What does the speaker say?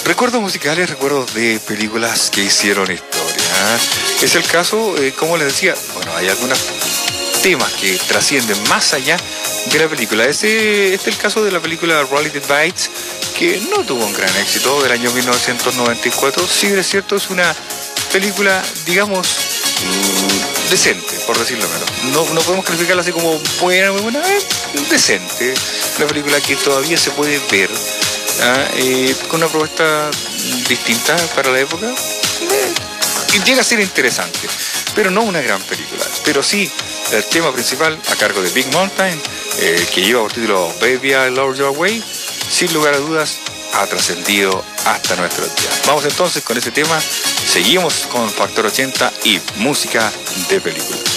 Recuerdos musicales, recuerdos de películas que hicieron historia. Es el caso, como les decía, bueno, hay algunos temas que trascienden más allá de la película. Este es el caso de la película Rolling the Bites, que no tuvo un gran éxito, del año 1994. Sí, es cierto, es una película, digamos, decente, por decirlo menos. No podemos calificarla así como buena, muy buena, decente. Una película que todavía se puede ver, con una propuesta distinta para la época. Y llega a ser interesante, pero no una gran película. Pero sí, el tema principal, a cargo de Big Mountain, que lleva por título Baby I Love Your Way, sin lugar a dudas, ha trascendido hasta nuestros días. Vamos entonces con este tema, seguimos con Factor 80 y música de película.